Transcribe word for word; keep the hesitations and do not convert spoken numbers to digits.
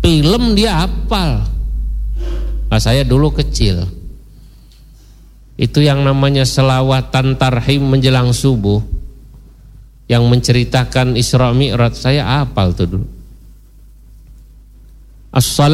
film dia hafal. Nah, saya dulu kecil, itu yang namanya selawatan tarhim menjelang subuh, yang menceritakan Isra Mi'raj, saya hafal tuh dulu. As